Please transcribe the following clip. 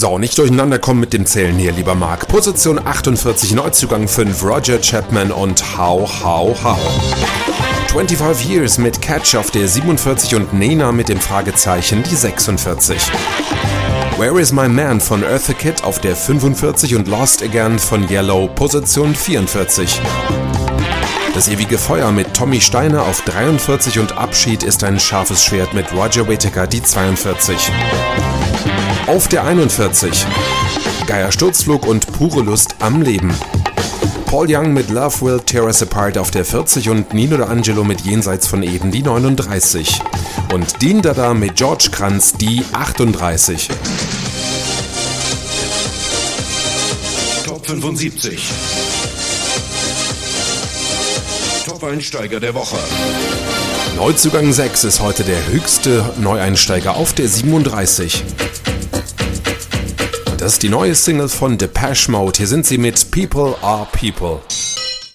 So, nicht durcheinander kommen mit dem Zählen hier, lieber Marc. Position 48, Neuzugang 5, Roger Chapman und How. 25 Years mit Catch auf der 47 und Nena mit dem Fragezeichen die 46. Where is My Man von Eartha Kitt auf der 45 und Lost Again von Yellow, Position 44. Das ewige Feuer mit Tommy Steiner auf 43 und Abschied ist ein scharfes Schwert mit Roger Whittaker die 42. Auf der 41. Geier Sturzflug und pure Lust am Leben. Paul Young mit Love Will Tear Us Apart auf der 40 und Nino D'Angelo mit Jenseits von Eden die 39. Und Dean Dada mit George Kranz die 38. Top 75. Top-Einsteiger der Woche. Neuzugang 6 ist heute der höchste Neueinsteiger auf der 37. Das ist die neue Single von Depeche Mode. Hier sind sie mit People Are People.